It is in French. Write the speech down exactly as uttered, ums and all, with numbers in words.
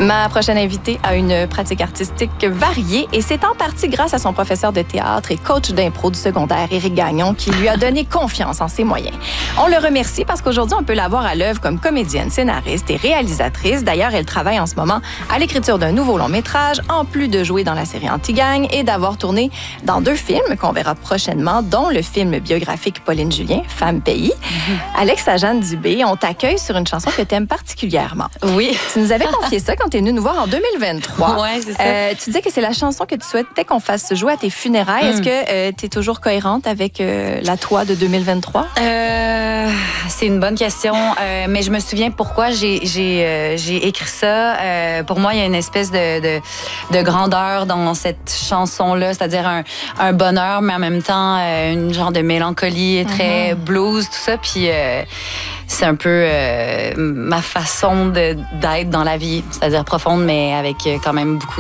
Ma prochaine invitée a une pratique artistique variée et c'est en partie grâce à son professeur de théâtre et coach d'impro du secondaire, Éric Gagnon, qui lui a donné confiance en ses moyens. On le remercie parce qu'aujourd'hui, on peut la voir à l'œuvre comme comédienne, scénariste et réalisatrice. D'ailleurs, elle travaille en ce moment à l'écriture d'un nouveau long métrage, en plus de jouer dans la série Anti-Gang et d'avoir tourné dans deux films qu'on verra prochainement, dont le film biographique Pauline Julien, Femme Pays. Mm-hmm. Alex Ajane Dubé, on t'accueille sur une chanson que tu aimes particulièrement. Oui. Tu nous avais confié ça quand tu es venue nous voir en deux mille vingt-trois. Oui, c'est ça. Euh, tu disais que c'est la chanson que tu souhaitais qu'on fasse jouer à tes funérailles. Mm. Est-ce que euh, tu es toujours cohérente avec euh, la toi de deux mille vingt-trois? Euh, c'est une bonne question, euh, mais je me souviens pourquoi j'ai, j'ai, euh, j'ai écrit ça. Euh, pour moi, il y a une espèce de, de, de grandeur dans cette chanson-là, c'est-à-dire un, un bonheur, mais en même temps, euh, une genre de mélancolie très mm-hmm. blues, tout ça. Puis euh, c'est un peu euh, ma façon de, d'être dans la vie, c'est-à-dire profonde, mais avec quand même beaucoup